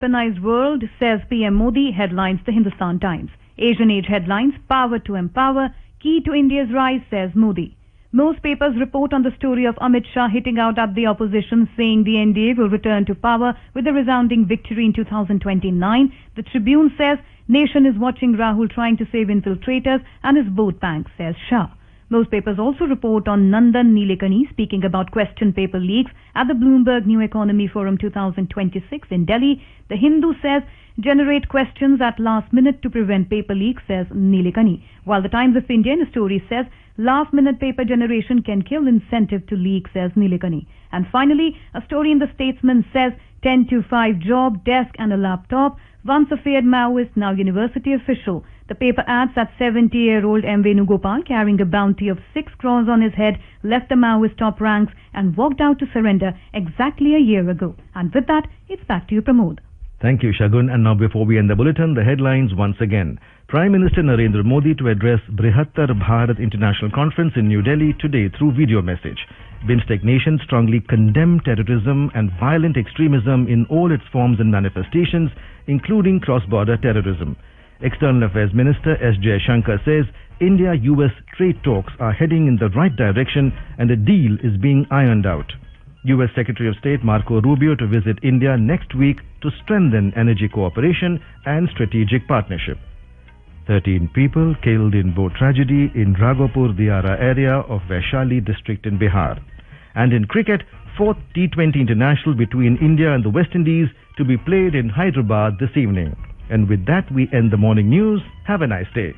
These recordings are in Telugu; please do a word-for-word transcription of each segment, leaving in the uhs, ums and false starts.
Weaponized world, says P M Modi, headlines the Hindustan Times. Asian Age headlines, power to empower, key to India's rise, says Modi. Most papers report on the story of Amit Shah hitting out at the opposition, saying the N D A will return to power with a resounding victory in two thousand twenty-nine. The Tribune says, nation is watching Rahul trying to save infiltrators and his vote bank, says Shah. Most papers also report on Nandan Nilekani speaking about question paper leaks at the Bloomberg New Economy Forum two thousand twenty-six in Delhi. The Hindu says, generate questions at last minute to prevent paper leaks, says Nilekani. While the Times of India in a story says, last minute paper generation can kill incentive to leak, says Nilekani. And finally, a story in the Statesman says, ten to five job, desk and a laptop. Once a feared Maoist, now university official. The paper adds that seventy-year-old M. Venugopal, carrying a bounty of six crores on his head, left the Maoist top ranks and walked out to surrender exactly a year ago. And with that, it's back to you, Pramod. Thank you, Shagun. And now before we end the bulletin, the headlines once again. Prime Minister Narendra Modi to address Brihattar Bharat International Conference in New Delhi today through video message. BIMSTEC nations strongly condemn terrorism and violent extremism in all its forms and manifestations, including cross-border terrorism. External Affairs Minister S. Jaishankar says India-U S trade talks are heading in the right direction and a deal is being ironed out. U S Secretary of State Marco Rubio to visit India next week to strengthen energy cooperation and strategic partnership. thirteen people killed in boat tragedy in Raghopur Diara area of Vaishali district in Bihar. And in cricket, fourth T twenty international between India and the West Indies to be played in Hyderabad this evening. And with that, we end the morning news. Have a nice day.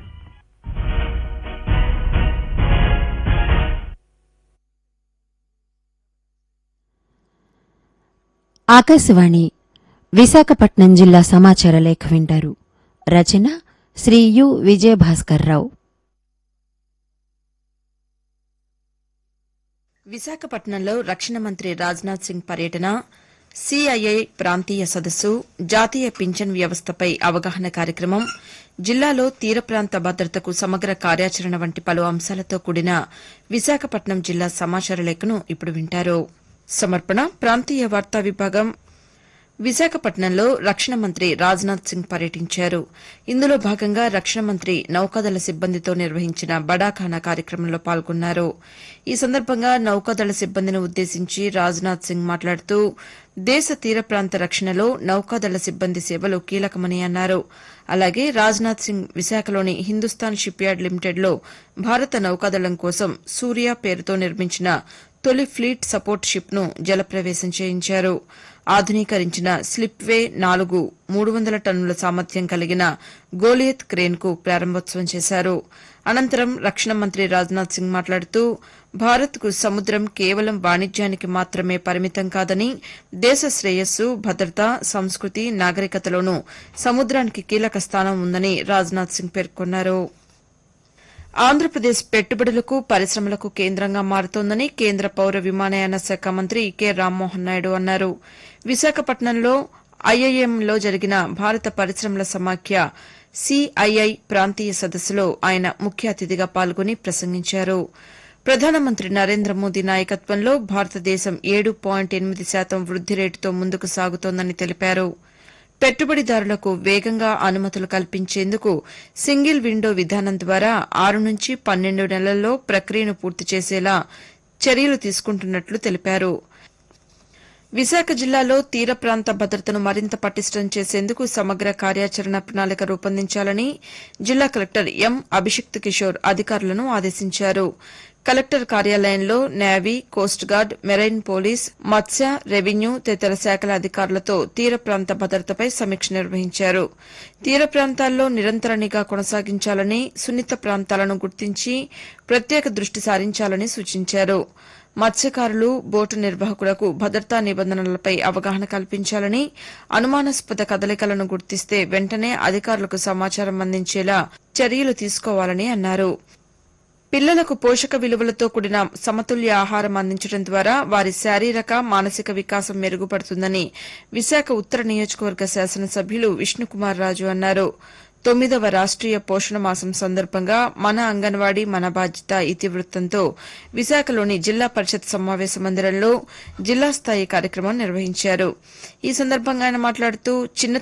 Akashvani Visakhapatnam జిల్లా సమాచార లేఖ వింటారు. రచన శ్రీ యు విజయభాస్కర్రావు. విశాఖపట్నంలో రక్షణ మంత్రి రాజ్నాథ్ సింగ్ పర్యటన, సిఐఐ ప్రాంతీయ సదస్సు, జాతీయ పింఛన్ వ్యవస్థపై అవగాహన కార్యక్రమం, జిల్లాలో తీర ప్రాంత భద్రతకు సమగ్ర కార్యాచరణ వంటి పలు అంశాలతో కూడిన విశాఖపట్నం జిల్లా సమాచార లేఖను ఇప్పుడు వింటారు. సమర్పణ ప్రాంతీయ వార్తా విభాగం. విశాఖపట్నంలో రక్షణ మంత్రి రాజ్నాథ్ సింగ్ పర్యటించారు. ఇందులో భాగంగా రక్షణ మంత్రి నౌకాదళ సిబ్బందితో నిర్వహించిన బడాఖానా కార్యక్రమంలో పాల్గొన్నారు. ఈ సందర్భంగా నౌకాదళ సిబ్బందిని ఉద్దేశించి రాజ్నాథ్ సింగ్ మాట్లాడుతూ దేశ తీర ప్రాంత రక్షణలో నౌకాదళ సిబ్బంది సేవలు కీలకమని అన్నారు. అలాగే రాజ్నాథ్ సింగ్ విశాఖలోని హిందుస్థాన్ షిప్యార్డ్ లిమిటెడ్లో భారత నౌకాదళం కోసం సూర్య పేరుతో నిర్మించిన తొలి ఫ్లీట్ సపోర్ట్ షిప్ ను జలప్రవేశం చేయించారు. ఆధునీకరించిన స్లిప్వే నాలుగు మూడు వందల టన్నుల సామర్థ్యం కలిగిన గోలియత్ క్రేన్ కు ప్రారంభోత్సవం చేశారు. అనంతరం రక్షణ మంత్రి రాజ్నాథ్ సింగ్ మాట్లాడుతూ భారత్ కు సముద్రం కేవలం వాణిజ్యానికి మాత్రమే పరిమితం కాదని, దేశ శ్రేయస్సు, భద్రత, సంస్కృతి, నాగరికతలోనూ సముద్రానికి కీలక స్థానం ఉందని రాజ్నాథ్ సింగ్ పేర్కొన్నారు. ఆంధ్రప్రదేశ్ పెట్టుబడులకు, పరిశ్రమలకు కేంద్రంగా మారుతోందని కేంద్ర పౌర విమానయాన శాఖ మంత్రి కె రామ్మోహన్ నాయుడు అన్నారు. విశాఖపట్నంలో ఐఐఎంలో జరిగిన భారత పరిశ్రమల సమాఖ్య సిఐఐ ప్రాంతీయ సదస్సులో ఆయన ముఖ్య అతిథిగా పాల్గొని ప్రసంగించారు. ప్రధానమంత్రి నరేంద్ర మోదీ నాయకత్వంలో భారతదేశం ఏడు పాయింట్ ఎనిమిది శాతం వృద్ది రేటుతో ముందుకు సాగుతోందని తెలిపారు. పెట్టుబడిదారులకు వేగంగా అనుమతులు కల్పించేందుకు సింగిల్ విండో విధానం ద్వారా ఆరు నుంచి పన్నెండు నెలల్లో ప్రక్రియను పూర్తి చేసేలా చర్యలు తీసుకుంటున్నట్లు తెలిపారు. విశాఖ జిల్లాలో తీర ప్రాంత భద్రతను మరింత పటిష్టం చేసేందుకు సమగ్ర కార్యాచరణ ప్రణాళిక రూపొందించాలని జిల్లా కలెక్టర్ ఎం అభిషిక్త్ కిషోర్ అధికారులను ఆదేశించారు. కలెక్టర్ కార్యాలయంలో navy, coast guard, marine police, మత్స్య, రెవెన్యూ తదితర శాఖల అధికారులతో తీర ప్రాంత భద్రతపై సమీక్ష నిర్వహించారు. తీర ప్రాంతాల్లో నిరంతర నిఘా కొనసాగించాలని, సున్నిత ప్రాంతాలను గుర్తించి ప్రత్యేక దృష్టి సారించాలని సూచించారు. మత్స్యకారులు, బోటు నిర్వాహకులకు భద్రతా నిబంధనలపై అవగాహన కల్పించాలని, అనుమానాస్పద కదలికలను గుర్తిస్తే వెంటనే అధికారులకు సమాచారం అందించేలా చర్యలు తీసుకోవాలని అన్నారు. పిల్లలకు పోషక విలువలతో కూడిన సమతుల్య ఆహారం అందించడం ద్వారా వారి శారీరక, మానసిక వికాసం మెరుగుపడుతుందని విశాఖ ఉత్తర నియోజకవర్గ శాసనసభ్యులు విష్ణుకుమార్ రాజు అన్నారు. తొమ్మిదవ రాష్ట్రీయ పోషణ మాసం సందర్భంగా మన అంగన్వాడీ మన బాధ్యత ఇతివృత్తంతో విశాఖలోని జిల్లా పరిషత్ సమావేశ మందిరంలో జిల్లా స్థాయి కార్యక్రమం నిర్వహించారు. ఈ సందర్భంగా ఆయన మాట్లాడుతూ చిన్న